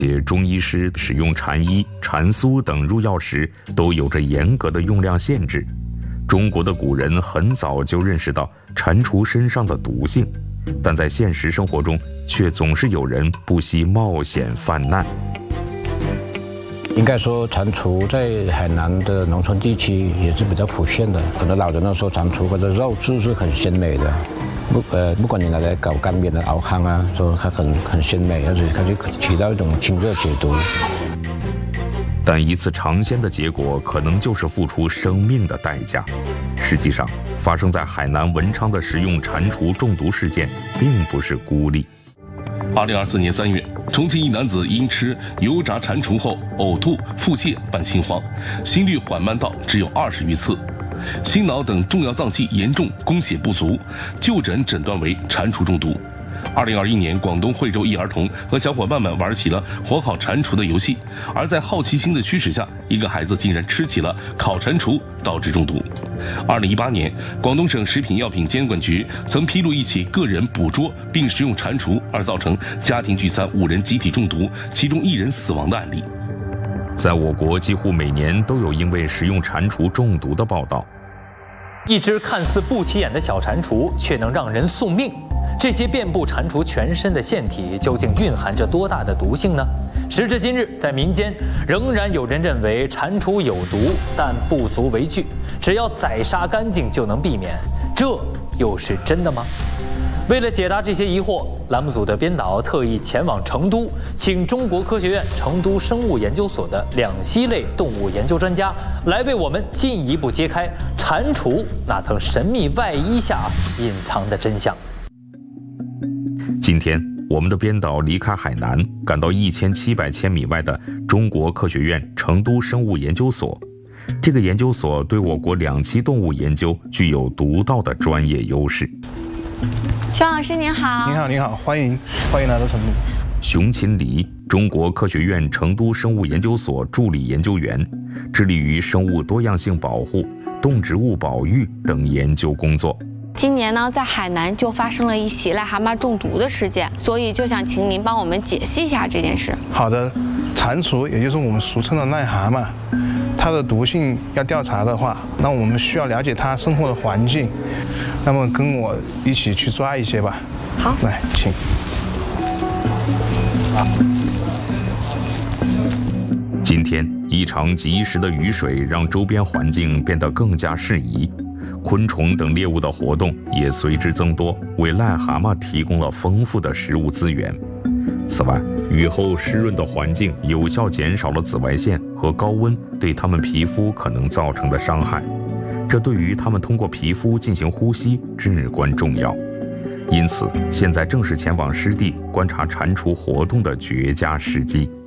中医师使用蝉衣、蝉酥等入药时，都有着严格的用量限制。中国的古人很早就认识到蟾蜍身上的毒性，但在现实生活中，却总是有人不惜冒险犯难。 应该说，蟾蜍在海南的农村地区也是比较普遍的。可能老人都说，蟾蜍的肉质是很鲜美的。不管你拿来搞干煸的熬汤啊，说它很鲜美，而且它就起到一种清热解毒。 但一次尝鲜的结果，可能就是付出生命的代价。实际上，发生在海南文昌的食用蟾蜍中毒事件，并不是孤立。 2024年3月，重庆一男子因吃油炸蟾蜍后呕吐、腹泻、伴心慌，心率缓慢到只有20余次。心脑等重要脏器严重供血不足，就诊诊断为蟾蜍中毒。2021年，广东惠州一儿童和小伙伴们玩起了火烤蟾蜍的游戏，而在好奇心的驱使下，一个孩子竟然吃起了烤蟾蜍，导致中毒。2018年，广东省食品药品监管局曾披露一起个人捕捉并食用蟾蜍而造成家庭聚餐5人集体中毒，其中1人死亡的案例。 在我国，几乎每年都有因为食用蟾蜍中毒的报道。 一只看似不起眼的小蟾蜍，却能让人送命。这些遍布蟾蜍全身的腺体，究竟蕴含着多大的毒性呢？时至今日，在民间仍然有人认为蟾蜍有毒，但不足为惧，只要宰杀干净就能避免。这又是真的吗？为了解答这些疑惑，栏目组的编导特意前往成都，请中国科学院成都生物研究所的两栖类动物研究专家来为我们进一步揭开蟾蜍那层神秘外衣下隐藏的真相。 今天，我们的编导离开海南，赶到1700千米外的中国科学院成都生物研究所。这个研究所对我国两栖动物研究具有独到的专业优势。 熊老师您好。 您好，欢迎来到成都。 熊勤黎，中国科学院成都生物研究所助理研究员，致力于生物多样性保护、动植物保育等研究工作。 今年呢，在海南就发生了一起癞蛤蟆中毒的事件，所以就想请您帮我们解析一下这件事。 好的，蟾蜍也就是我们俗称的癞蛤蟆，它的毒性要调查的话，那我们需要了解它生活的环境。那么跟我一起去抓一些吧。 好， 来，请。 今天一场及时的雨水让周边环境变得更加适宜，昆虫等猎物的活动也随之增多，为癞蛤蟆提供了丰富的食物资源。此外，雨后湿润的环境有效减少了紫外线和高温对它们皮肤可能造成的伤害，这对于它们通过皮肤进行呼吸至关重要。因此，现在正是前往湿地观察蟾蜍活动的绝佳时机。